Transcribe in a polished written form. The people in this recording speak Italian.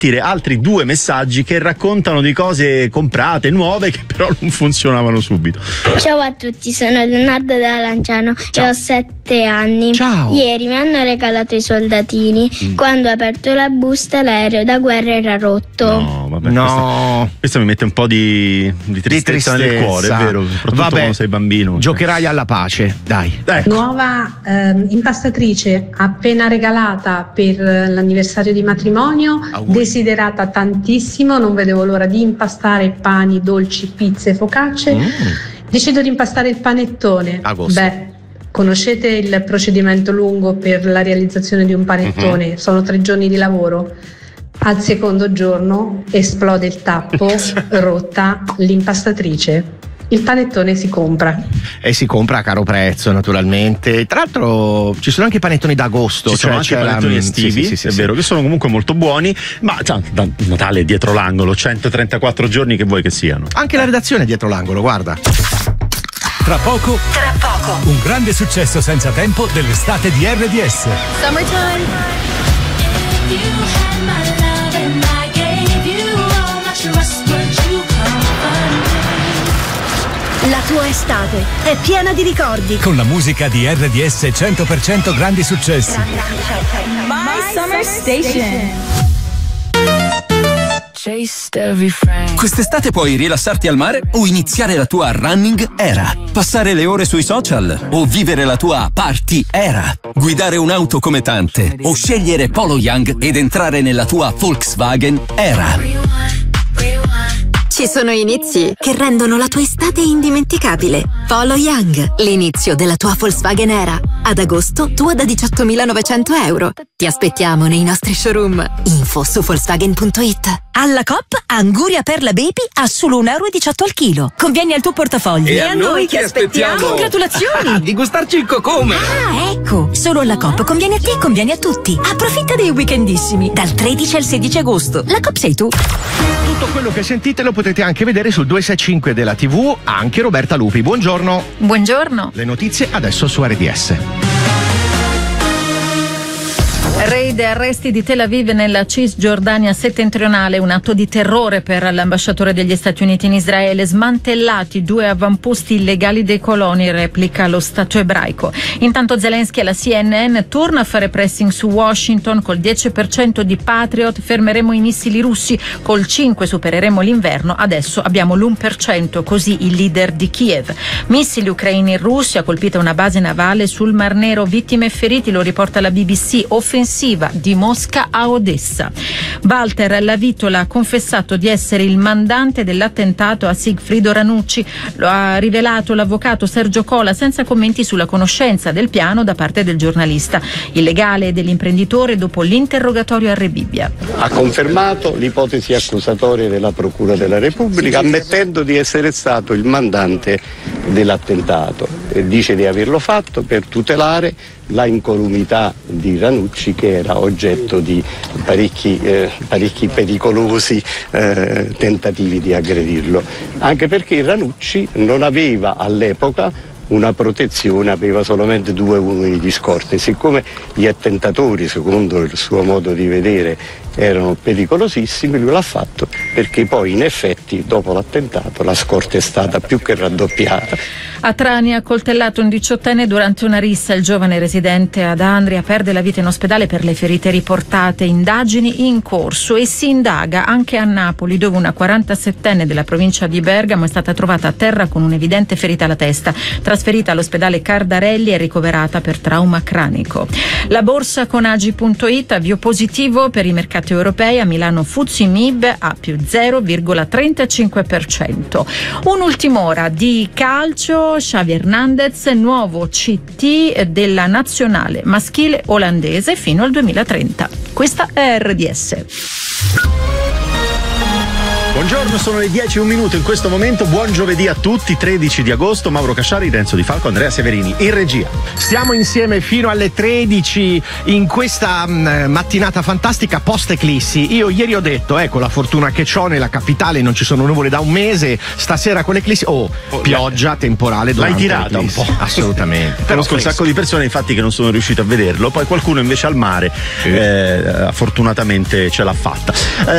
altri 2 messaggi che raccontano di cose comprate, nuove, che però non funzionavano subito. Ciao a tutti, sono Leonardo da Lanciano e ho 7 anni. Ciao. Ieri mi hanno regalato i soldatini. Quando ho aperto la busta l'aereo da guerra era rotto. No, vabbè, No. questa mi mette un po' di tristezza nel cuore, è vero, soprattutto quando sei bambino. Giocherai alla pace, dai. Ecco. Nuova impastatrice appena regalata per l'anniversario di matrimonio, Auguri. desiderata tantissimo, non vedevo l'ora di impastare pani, dolci, pizze, focacce. Decido di impastare il panettone. Agosto. Conoscete il procedimento lungo per la realizzazione di un panettone? Sono 3 giorni di lavoro. Al secondo giorno esplode il tappo, rotta l'impastatrice. Il panettone si compra. E si compra a caro prezzo, naturalmente. Tra l'altro ci sono anche i panettoni d'agosto. Ci sono anche panettoni estivi, sì, è vero, che sono comunque molto buoni, ma da Natale è dietro l'angolo, 134 giorni che vuoi che siano. Anche la redazione è dietro l'angolo, guarda. Tra poco, un grande successo senza tempo dell'estate di RDS. La tua estate è piena di ricordi. Con la musica di RDS 100% grandi successi. My Summer Station. Quest'estate puoi rilassarti al mare o iniziare la tua running era, passare le ore sui social o vivere la tua party era, guidare un'auto come tante o scegliere Polo Young ed entrare nella tua Volkswagen era. Ci sono inizi che rendono la tua estate indimenticabile. Polo Young, l'inizio della tua Volkswagen era. Ad agosto, tua da 18.900 euro. Ti aspettiamo nei nostri showroom. Info su Volkswagen.it. Alla Coop, Anguria Perla Baby a solo €1,18 al chilo. Conviene al tuo portafoglio. E a noi che aspettiamo? Congratulazioni! Di gustarci il cocome! Ah, ecco! Solo alla Coop conviene a te, conviene a tutti. Approfitta dei weekendissimi, dal 13 al 16 agosto. La Coop sei tu. Tutto quello che sentite lo potete anche vedere sul 265 della TV, anche Roberta Lupi. Buongiorno. Buongiorno. Le notizie adesso su RDS. Raid e arresti di Tel Aviv nella Cisgiordania settentrionale, un atto di terrore per l'ambasciatore degli Stati Uniti in Israele. Smantellati 2 avamposti illegali dei coloni, replica lo Stato ebraico. Intanto Zelensky alla CNN torna a fare pressing su Washington. Col 10% di Patriot fermeremo i missili russi, col 5% supereremo l'inverno, adesso abbiamo l'1%, così il leader di Kiev. Missili ucraini in Russia, colpita una base navale sul Mar Nero, vittime e feriti, lo riporta la BBC. Offensiva di Mosca a Odessa. Walter Lavitola ha confessato di essere il mandante dell'attentato a Sigfrido Ranucci. Lo ha rivelato l'avvocato Sergio Cola senza commenti sulla conoscenza del piano da parte del giornalista. Il legale dell'imprenditore dopo l'interrogatorio a Rebibbia. Ha confermato l'ipotesi accusatoria della Procura della Repubblica, ammettendo di essere stato il mandante dell'attentato e dice di averlo fatto per tutelare la incolumità di Ranucci, che era oggetto di parecchi pericolosi tentativi di aggredirlo, anche perché Ranucci non aveva all'epoca una protezione, aveva solamente 2 uomini di scorta, e siccome gli attentatori, secondo il suo modo di vedere, erano pericolosissimi, lui l'ha fatto perché poi in effetti dopo l'attentato la scorta è stata più che raddoppiata. A Trani ha coltellato un 18enne durante una rissa. Il giovane residente ad Andria perde la vita in ospedale per le ferite riportate. Indagini in corso e si indaga anche a Napoli, dove una 47enne della provincia di Bergamo è stata trovata a terra con un'evidente ferita alla testa. Trasferita all'ospedale Cardarelli e ricoverata per trauma cranico. La borsa con Agi.it, avvio positivo per i mercati europei. A Milano FTSE MIB a più 0,35%. Un'ultima ora di calcio. Xavi Hernandez, nuovo CT della nazionale maschile olandese fino al 2030. Questa è RDS. Buongiorno, sono le 10:01 in questo momento. Buon giovedì a tutti, 13 di agosto. Mauro Casciari, Renzo Di Falco, Andrea Severini in regia. Stiamo insieme fino alle 13 in questa mattinata fantastica post eclissi. Io ieri ho detto, con la fortuna che c'ho nella capitale non ci sono nuvole da un mese, stasera con l'eclissi pioggia temporale durante l'hai tirata l'eclissi. un po'. Assolutamente. Conosco un sacco di persone infatti che non sono riuscite a vederlo, poi qualcuno invece al mare fortunatamente ce l'ha fatta.